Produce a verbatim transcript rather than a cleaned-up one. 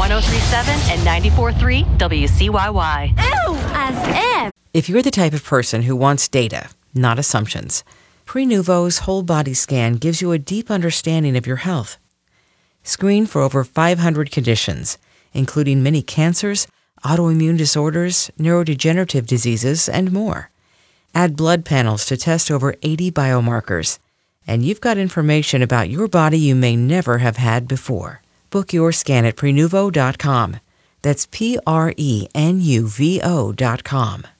one oh three point seven and ninety-four point three W C Y Y. Ew, as if. If you're the type of person who wants data, not assumptions, Prenuvo's whole body scan gives you a deep understanding of your health. Screen for over five hundred conditions, including many cancers, autoimmune disorders, neurodegenerative diseases, and more. Add blood panels to test over eighty biomarkers, and you've got information about your body you may never have had before. Book your scan at Prenuvo dot com. That's P R E N U V O dot com.